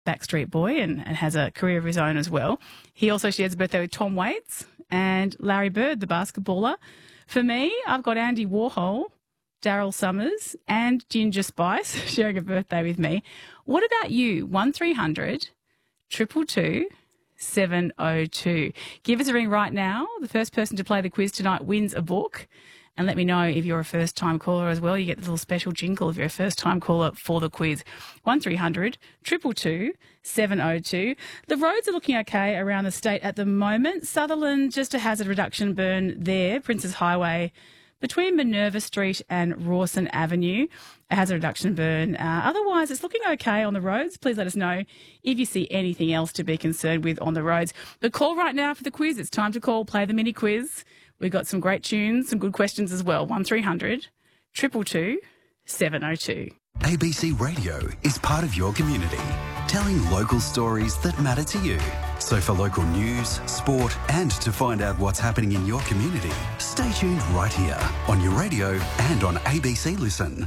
Backstreet Boy and has a career of his own as well. He also shares a birthday with Tom Waits and Larry Bird, the basketballer. For me, I've got Andy Warhol, Daryl Summers and Ginger Spice sharing a birthday with me. What about you? 1300 222 702. Give us a ring right now. The first person to play the quiz tonight wins a book. And let me know if you're a first-time caller as well. You get the little special jingle if you're a first-time caller for the quiz. 1300 222 702. The roads are looking okay around the state at the moment. Sutherland, just a hazard reduction burn there. Princes Highway between Minerva Street and Rawson Avenue, a hazard reduction burn. Otherwise, it's looking okay on the roads. Please let us know if you see anything else to be concerned with on the roads. But call right now for the quiz. It's time to call, play the mini quiz. We've got some great tunes, some good questions as well. 1300 222 702. ABC Radio is part of your community, telling local stories that matter to you. So for local news, sport and to find out what's happening in your community, stay tuned right here on your radio and on ABC Listen.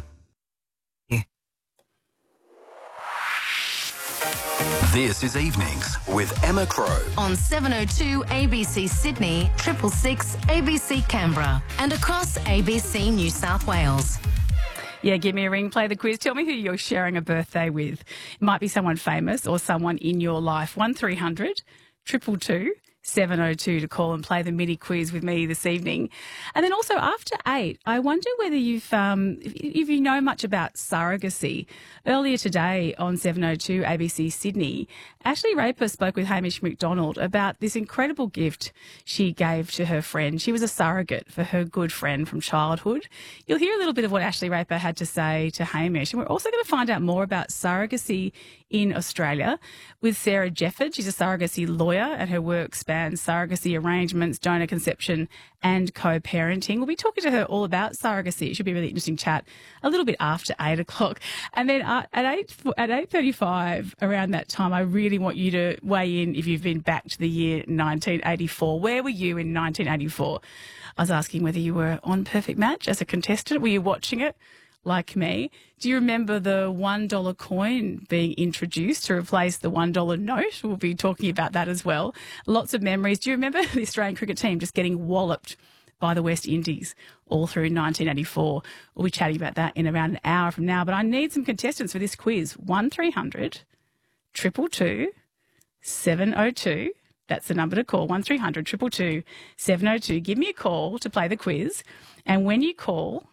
This is Evenings with Emma Crow. On 702 ABC Sydney, 666 ABC Canberra and across ABC New South Wales. Yeah, give me a ring, play the quiz. Tell me who you're sharing a birthday with. It might be someone famous or someone in your life. 1300 222 702 to call and play the mini quiz with me this evening. And then also after 8, I wonder whether if you know much about surrogacy. Earlier today on 702 ABC Sydney, Ashley Raper spoke with Hamish McDonald about this incredible gift she gave to her friend. She was a surrogate for her good friend from childhood. You'll hear a little bit of what Ashley Raper had to say to Hamish. And we're also going to find out more about surrogacy in Australia with Sarah Jefford. She's a surrogacy lawyer and her work spans surrogacy arrangements, donor conception and co-parenting. We'll be talking to her all about surrogacy. It should be a really interesting chat a little bit after 8 o'clock. And then at 8:35, around that time, I really want you to weigh in if you've been back to the year 1984. Where were you in 1984? I was asking whether you were on Perfect Match as a contestant. Were you watching it? Like me. Do you remember the $1 coin being introduced to replace the $1 note? We'll be talking about that as well. Lots of memories. Do you remember the Australian cricket team just getting walloped by the West Indies all through 1984? We'll be chatting about that in around an hour from now. But I need some contestants for this quiz. 1300 222 702. That's the number to call. 1300 222 702. Give me a call to play the quiz. And when you call,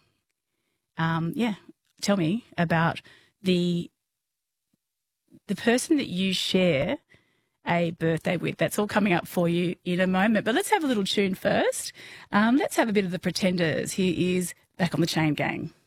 tell me about the person that you share a birthday with. That's all coming up for you in a moment. But let's have a little tune first. Let's have a bit of the Pretenders. Here is Back on the Chain Gang.